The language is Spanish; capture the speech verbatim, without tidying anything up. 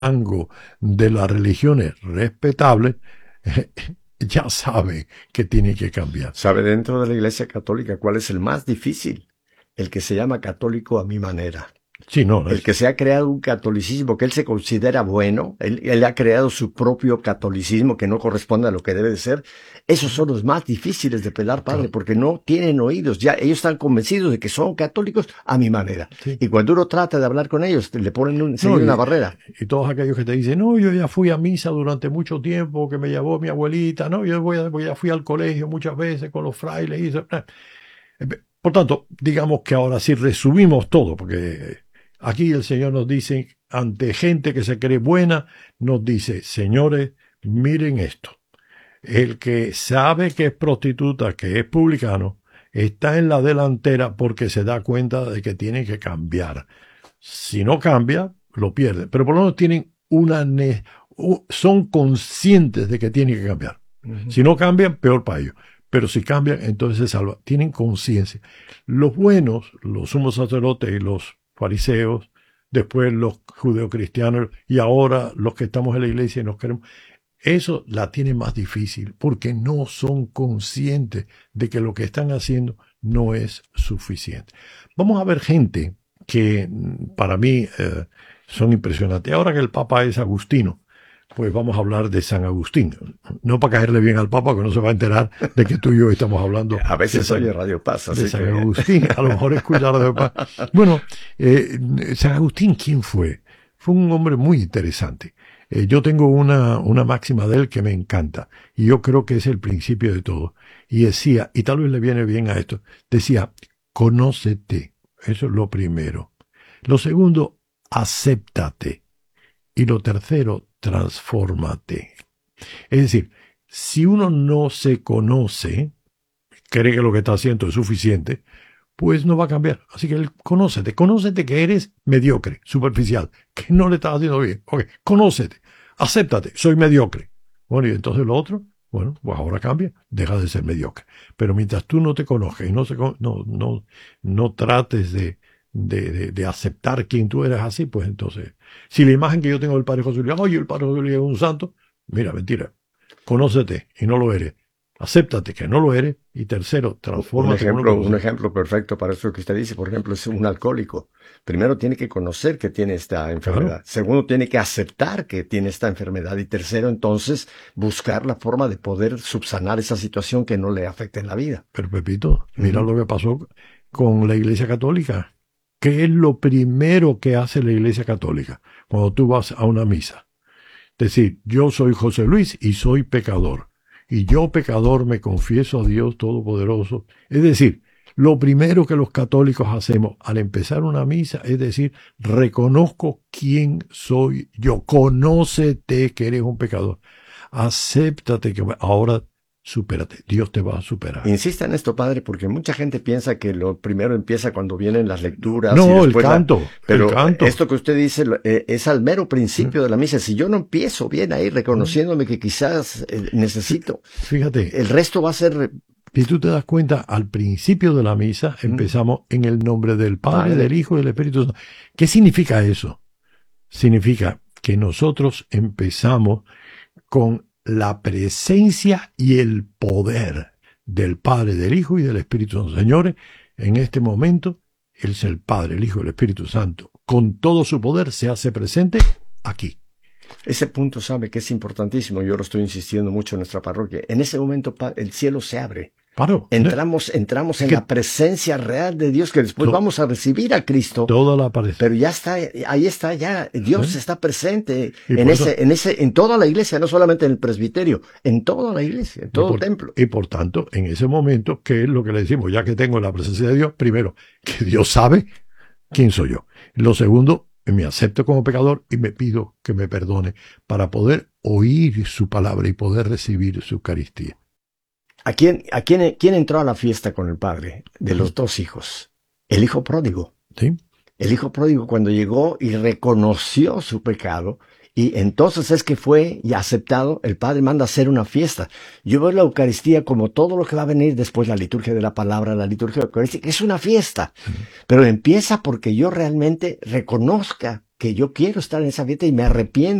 rango de las religiones respetables, ya sabe que tiene que cambiar. ¿Sabe dentro de la Iglesia Católica cuál es el más difícil? El que se llama católico a mi manera. Sí, no, El es, que se ha creado un catolicismo que él se considera bueno, él, él ha creado su propio catolicismo que no corresponde a lo que debe de ser. Esos son los más difíciles de pelar, padre, claro. porque no tienen oídos. Ya ellos están convencidos de que son católicos a mi manera. Sí. Y cuando uno trata de hablar con ellos, le ponen un, No, y, una barrera. Y todos aquellos que te dicen, no, yo ya fui a misa durante mucho tiempo, que me llevó mi abuelita, no, yo voy a, ya fui al colegio muchas veces con los frailes. Y eso. Por tanto, digamos que ahora sí resumimos todo, porque aquí el Señor nos dice, ante gente que se cree buena, nos dice, señores, miren esto. El que sabe que es prostituta, que es publicano, está en la delantera porque se da cuenta de que tiene que cambiar. Si no cambia, lo pierde. Pero por lo menos tienen una ne- son conscientes de que tienen que cambiar. Uh-huh. Si no cambian, peor para ellos. Pero si cambian, entonces se salva. Tienen conciencia. Los buenos, los sumos sacerdotes y los fariseos, después los judeocristianos y ahora los que estamos en la iglesia y nos queremos, eso la tiene más difícil porque no son conscientes de que lo que están haciendo no es suficiente. Vamos a ver gente que para mí eh, son impresionantes. Ahora que el Papa es agustino, pues vamos a hablar de San Agustín. No para caerle bien al Papa, que no se va a enterar de que tú y yo estamos hablando. A veces de oye San, Radio Paz. De San que... Agustín. A lo mejor escuchar Radio Paz. Bueno, eh, San Agustín, ¿quién fue? Fue un hombre muy interesante. Eh, yo tengo una, una máxima de él que me encanta. Y yo creo que es el principio de todo. Y decía, y tal vez le viene bien a esto, decía, conócete. Eso es lo primero. Lo segundo, acéptate. Y lo tercero, transfórmate. Es decir, si uno no se conoce, cree que lo que está haciendo es suficiente, pues no va a cambiar. Así que conócete, conócete que eres mediocre, superficial, que no le estás haciendo bien. Ok, conócete, acéptate, soy mediocre. Bueno, y entonces lo otro, bueno, pues ahora cambia, deja de ser mediocre. Pero mientras tú no te conozcas y no, se, no, no, no trates de De, de, de aceptar quién tú eres así, pues entonces, si la imagen que yo tengo del Padre José Luis, oye, el Padre José Luis es un santo, mira, mentira, conócete y no lo eres, acéptate que no lo eres, y tercero, transfórmate. Un ejemplo, un ejemplo perfecto para eso que usted dice, por ejemplo, es un alcohólico. Primero tiene que conocer que tiene esta enfermedad. Claro. Segundo, tiene que aceptar que tiene esta enfermedad. Y tercero, entonces, buscar la forma de poder subsanar esa situación que no le afecte en la vida. Pero Pepito, mira uh-huh. lo que pasó con la Iglesia Católica. ¿Qué es lo primero que hace la Iglesia Católica cuando tú vas a una misa? Decir, yo soy José Luis y soy pecador. Y yo, pecador, me confieso a Dios Todopoderoso. Es decir, lo primero que los católicos hacemos al empezar una misa es decir, reconozco quién soy yo. Conócete que eres un pecador. Acéptate que ahora supérate, Dios te va a superar. Insista en esto, padre, porque mucha gente piensa que lo primero empieza cuando vienen las lecturas. No, y el canto. La... Pero el canto. Esto que usted dice eh, es al mero principio ¿Mm? de la misa. Si yo no empiezo bien ahí, reconociéndome ¿Mm? que quizás eh, necesito, fíjate, el resto va a ser. Si tú te das cuenta, al principio de la misa ¿Mm? empezamos en el nombre del Padre, Padre, del Hijo y del Espíritu Santo. ¿Qué significa eso? Significa que nosotros empezamos con la presencia y el poder del Padre, del Hijo y del Espíritu Santo. Señores, en este momento, Él es el Padre, el Hijo y el Espíritu Santo. Con todo su poder se hace presente aquí. Ese punto sabe que es importantísimo. Yo lo estoy insistiendo mucho en nuestra parroquia. En ese momento el cielo se abre. Claro. Entramos, entramos en que, la presencia real de Dios, que después to, vamos a recibir a Cristo. Toda la presencia. Pero ya está, ahí está ya, Dios ¿Sí? está presente en ese, eso, en ese, en toda la iglesia, no solamente en el presbiterio, en toda la iglesia, en todo por, el templo. Y por tanto, en ese momento, ¿qué es lo que le decimos? Ya que tengo la presencia de Dios, primero, que Dios sabe quién soy yo. Lo segundo, me acepto como pecador y me pido que me perdone para poder oír su palabra y poder recibir su Eucaristía. ¿A quién, a quién, quién entró a la fiesta con el padre? De los dos hijos. El hijo pródigo. Sí. El hijo pródigo cuando llegó y reconoció su pecado, y entonces es que fue y aceptado, el padre manda a hacer una fiesta. Yo veo la Eucaristía como todo lo que va a venir después, la liturgia de la palabra, la liturgia eucarística, es una fiesta. Uh-huh. Pero empieza porque yo realmente reconozca que yo quiero estar en esa fiesta y me arrepiento